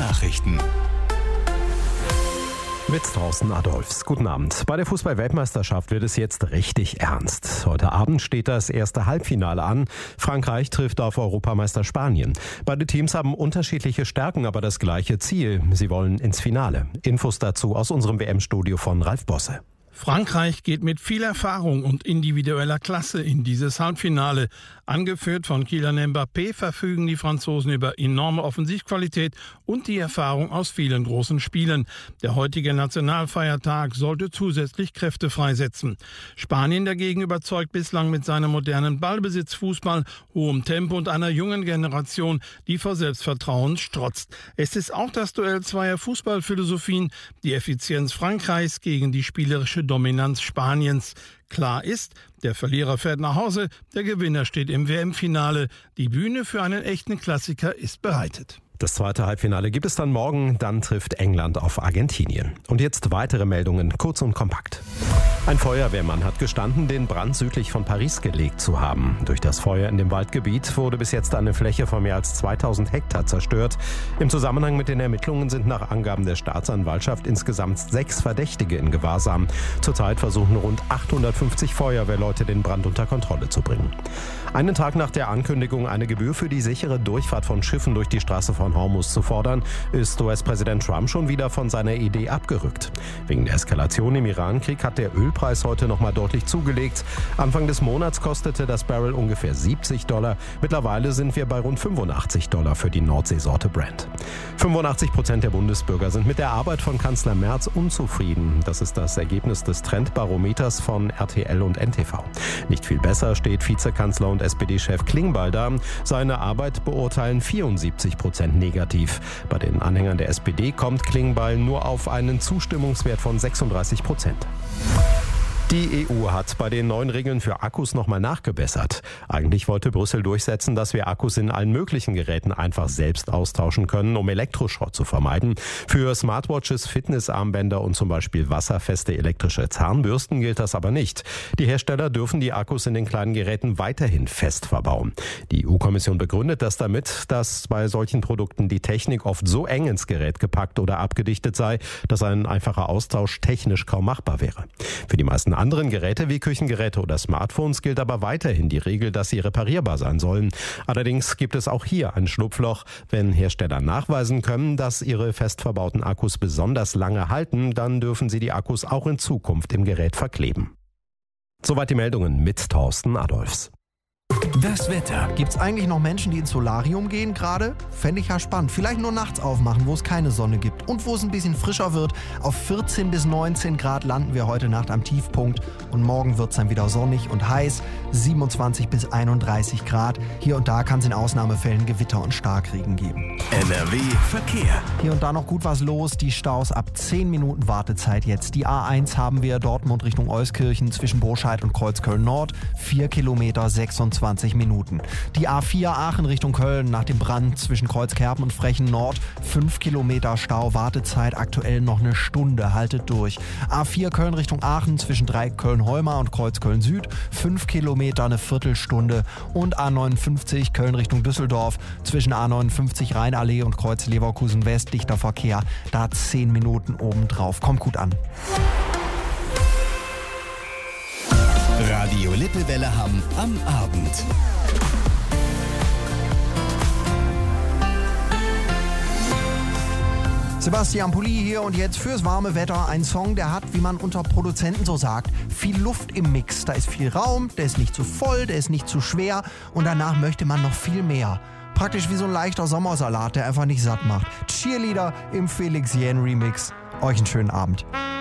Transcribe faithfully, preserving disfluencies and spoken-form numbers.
Nachrichten. Mit Thorsten Adolfs. Guten Abend. Bei der Fußball-Weltmeisterschaft wird es jetzt richtig ernst. Heute Abend steht das erste Halbfinale an. Frankreich trifft auf Europameister Spanien. Beide Teams haben unterschiedliche Stärken, aber das gleiche Ziel. Sie wollen ins Finale. Infos dazu aus unserem W M-Studio von Ralf Bosse. Frankreich geht mit viel Erfahrung und individueller Klasse in dieses Halbfinale. Angeführt von Kylian Mbappé verfügen die Franzosen über enorme Offensivqualität und die Erfahrung aus vielen großen Spielen. Der heutige Nationalfeiertag sollte zusätzlich Kräfte freisetzen. Spanien dagegen überzeugt bislang mit seinem modernen Ballbesitzfußball, hohem Tempo und einer jungen Generation, die vor Selbstvertrauen strotzt. Es ist auch das Duell zweier Fußballphilosophien, die Effizienz Frankreichs gegen die spielerische Dominanz Spaniens. Klar ist, der Verlierer fährt nach Hause, der Gewinner steht im W M-Finale. Die Bühne für einen echten Klassiker ist bereitet. Das zweite Halbfinale gibt es dann morgen, dann trifft England auf Argentinien. Und jetzt weitere Meldungen, kurz und kompakt. Ein Feuerwehrmann hat gestanden, den Brand südlich von Paris gelegt zu haben. Durch das Feuer in dem Waldgebiet wurde bis jetzt eine Fläche von mehr als zweitausend Hektar zerstört. Im Zusammenhang mit den Ermittlungen sind nach Angaben der Staatsanwaltschaft insgesamt sechs Verdächtige in Gewahrsam. Zurzeit versuchen rund achthundertfünfzig Feuerwehrleute, den Brand unter Kontrolle zu bringen. Einen Tag nach der Ankündigung, eine Gebühr für die sichere Durchfahrt von Schiffen durch die Straße von Hormuz zu fordern, ist U S-Präsident Trump schon wieder von seiner Idee abgerückt. Wegen der Eskalation im Iran-Krieg hat der Ölpreis heute nochmal deutlich zugelegt. Anfang des Monats kostete das Barrel ungefähr siebzig Dollar. Mittlerweile sind wir bei rund fünfundachtzig Dollar für die Nordseesorte Brent. fünfundachtzig Prozent der Bundesbürger sind mit der Arbeit von Kanzler Merz unzufrieden. Das ist das Ergebnis des Trendbarometers von R T L und N T V. Nicht viel besser steht Vizekanzler und S P D-Chef Klingbeil da. Seine Arbeit beurteilen vierundsiebzig Prozent negativ. Bei den Anhängern der S P D kommt Klingbeil nur auf einen Zustimmungswert von sechsunddreißig Prozent. Die E U hat bei den neuen Regeln für Akkus nochmal nachgebessert. Eigentlich wollte Brüssel durchsetzen, dass wir Akkus in allen möglichen Geräten einfach selbst austauschen können, um Elektroschrott zu vermeiden. Für Smartwatches, Fitnessarmbänder und zum Beispiel wasserfeste elektrische Zahnbürsten gilt das aber nicht. Die Hersteller dürfen die Akkus in den kleinen Geräten weiterhin fest verbauen. Die E U-Kommission begründet das damit, dass bei solchen Produkten die Technik oft so eng ins Gerät gepackt oder abgedichtet sei, dass ein einfacher Austausch technisch kaum machbar wäre. Für die meisten anderen Geräte wie Küchengeräte oder Smartphones gilt aber weiterhin die Regel, dass sie reparierbar sein sollen. Allerdings gibt es auch hier ein Schlupfloch. Wenn Hersteller nachweisen können, dass ihre fest verbauten Akkus besonders lange halten, dann dürfen sie die Akkus auch in Zukunft im Gerät verkleben. Soweit die Meldungen mit Thorsten Adolfs. Das Wetter. Gibt's eigentlich noch Menschen, die ins Solarium gehen gerade? Fände ich ja spannend. Vielleicht nur nachts aufmachen, wo es keine Sonne gibt und wo es ein bisschen frischer wird. Auf vierzehn bis neunzehn Grad landen wir heute Nacht am Tiefpunkt und morgen wird es dann wieder sonnig und heiß. siebenundzwanzig bis einunddreißig Grad. Hier und da kann es in Ausnahmefällen Gewitter und Starkregen geben. N R W Verkehr. Hier und da noch gut was los. Die Staus ab zehn Minuten Wartezeit jetzt. Die A eins haben wir Dortmund Richtung Euskirchen zwischen Burscheid und Kreuzköln Nord. vier Kilometer sechsundzwanzig Minuten. Die A vier Aachen Richtung Köln nach dem Brand zwischen Kreuzkerpen und Frechen Nord. fünf Kilometer Stau, Wartezeit aktuell noch eine Stunde. Haltet durch. A vier Köln Richtung Aachen zwischen Dreieck Köln-Heumar und Kreuzköln Süd. fünf Kilometer, eine Viertelstunde. Und A neunundfünfzig Köln Richtung Düsseldorf zwischen A neunundfünfzig Rheinallee und Kreuz Leverkusen West. Dichter Verkehr. Da zehn Minuten obendrauf. Kommt gut an. Radio Lippewelle Hamm am Abend. Sebastian Pulli hier und jetzt fürs warme Wetter ein Song, der hat, wie man unter Produzenten so sagt, viel Luft im Mix. Da ist viel Raum, der ist nicht zu voll, der ist nicht zu schwer und danach möchte man noch viel mehr. Praktisch wie so ein leichter Sommersalat, der einfach nicht satt macht. Cheerleader im Felix Jähn Remix. Euch einen schönen Abend.